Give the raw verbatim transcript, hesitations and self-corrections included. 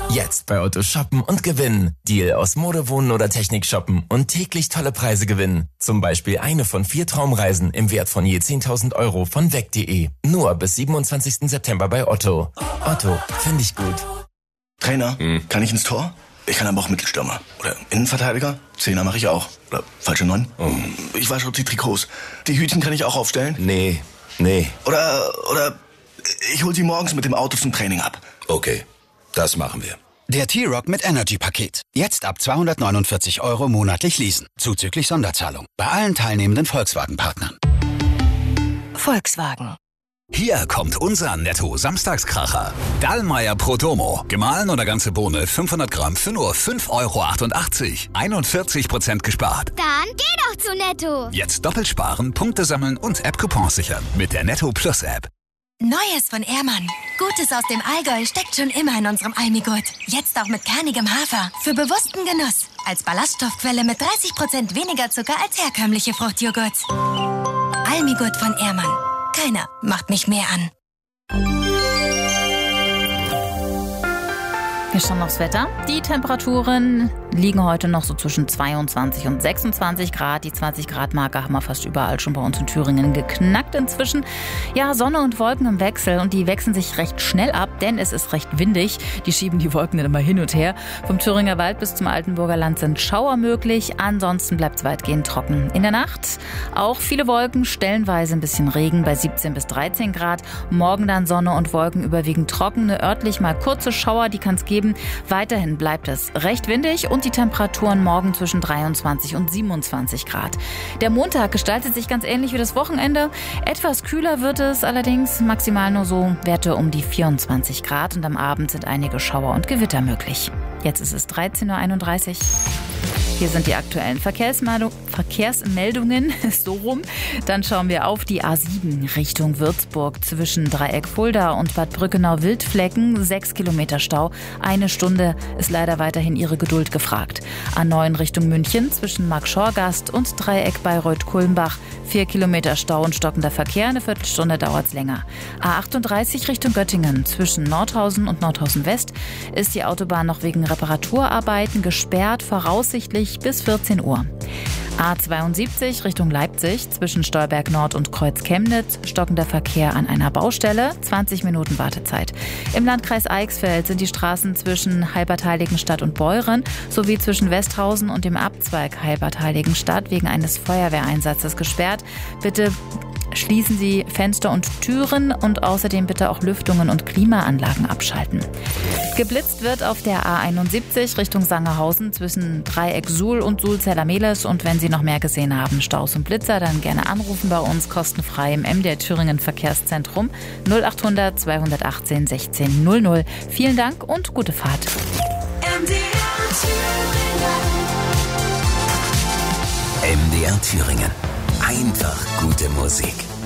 Jetzt bei Otto shoppen und gewinnen. Deal aus Mode, Wohnen oder Technik shoppen und täglich tolle Preise gewinnen. Zum Beispiel eine von vier Traumreisen im Wert von je zehntausend Euro von weg punkt de. Nur bis siebenundzwanzigsten September bei Otto. Otto, finde ich gut. Trainer, hm. kann ich ins Tor? Ich kann aber auch Mittelstürmer. Oder Innenverteidiger? Zehner mache ich auch. Oder falsche Neun? Oh. Ich wasche die Trikots. Die Hütchen kann ich auch aufstellen? Nee, nee. Oder, oder ich hol sie morgens mit dem Auto zum Training ab. Okay, das machen wir. Der T-Rock mit Energy-Paket. Jetzt ab zweihundertneunundvierzig Euro monatlich leasen. Zuzüglich Sonderzahlung. Bei allen teilnehmenden Volkswagen-Partnern. Volkswagen. Hier kommt unser Netto-Samstagskracher. Dallmayr Prodomo. Gemahlen oder ganze Bohne fünfhundert Gramm für nur fünf Euro achtundachtzig. einundvierzig Prozent gespart. Dann geh doch zu Netto. Jetzt doppelt sparen, Punkte sammeln und App-Coupons sichern. Mit der Netto Plus App. Neues von Ehrmann. Gutes aus dem Allgäu steckt schon immer in unserem Almigurt. Jetzt auch mit kernigem Hafer. Für bewussten Genuss. Als Ballaststoffquelle mit dreißig Prozent weniger Zucker als herkömmliche Fruchtjoghurts. Almigurt von Ehrmann. Keiner macht mich mehr an. Wir schauen aufs Wetter. Die Temperaturen liegen heute noch so zwischen zweiundzwanzig und sechsundzwanzig Grad. Die zwanzig Grad Marke haben wir fast überall schon bei uns in Thüringen geknackt inzwischen. Ja, Sonne und Wolken im Wechsel und die wechseln sich recht schnell ab, denn es ist recht windig. Die schieben die Wolken dann immer hin und her. Vom Thüringer Wald bis zum Altenburger Land sind Schauer möglich. Ansonsten bleibt es weitgehend trocken. In der Nacht auch viele Wolken, stellenweise ein bisschen Regen bei siebzehn bis dreizehn Grad. Morgen dann Sonne und Wolken überwiegend trocken. Örtlich mal kurze Schauer, die kann es geben. Weiterhin bleibt es recht windig und die Temperaturen morgen zwischen dreiundzwanzig und siebenundzwanzig Grad. Der Montag gestaltet sich ganz ähnlich wie das Wochenende. Etwas kühler wird es allerdings, maximal nur so Werte um die vierundzwanzig Grad und am Abend sind einige Schauer und Gewitter möglich. Jetzt ist es dreizehn Uhr einunddreißig. Hier sind die aktuellen Verkehrsmeldung, Verkehrsmeldungen, so rum. Dann schauen wir auf die A sieben Richtung Würzburg zwischen Dreieck Fulda und Bad Brückenau-Wildflecken. Sechs Kilometer Stau. Eine Stunde ist leider weiterhin Ihre Geduld gefragt. A neun Richtung München zwischen Markschorgast und Dreieck Bayreuth-Kulmbach. Vier Kilometer Stau und stockender Verkehr. Eine Viertelstunde dauert's länger. A achtunddreißig Richtung Göttingen zwischen Nordhausen und Nordhausen West ist die Autobahn noch wegen Reparaturarbeiten gesperrt, voraussichtlich bis vierzehn Uhr. A zweiundsiebzig Richtung Leipzig zwischen Stolberg Nord und Kreuz Chemnitz, stockender Verkehr an einer Baustelle, zwanzig Minuten Wartezeit. Im Landkreis Eichsfeld sind die Straßen zwischen Halbertheiligenstadt und Beuren sowie zwischen Westhausen und dem Abzweig Halbertheiligenstadt wegen eines Feuerwehreinsatzes gesperrt. Bitte schließen Sie Fenster und Türen und außerdem bitte auch Lüftungen und Klimaanlagen abschalten. Geblitzt wird auf der A einundsiebzig Richtung Sangerhausen zwischen Dreieck Suhl und Suhl-Zellermehles. Und wenn Sie noch mehr gesehen haben, Staus und Blitzer, dann gerne anrufen bei uns kostenfrei im M D R Thüringen Verkehrszentrum null achthundert zweihundertachtzehn sechzehn null null. Vielen Dank und gute Fahrt. M D R Thüringen. M D R Thüringen. Einfach gute Musik.